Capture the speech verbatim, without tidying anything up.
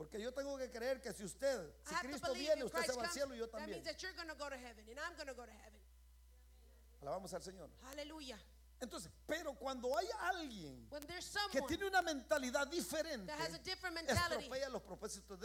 Porque yo tengo que creer que si usted, si I have to Cristo believe viene, if usted se Christ va al comes, cielo y yo that means también. that you're going to go to heaven and I'm going to go to heaven. Alabamos al Señor. Hallelujah. Entonces, pero cuando hay alguien When there's que someone tiene una mentalidad diferente, that has a different mentality, estropea los propósitos de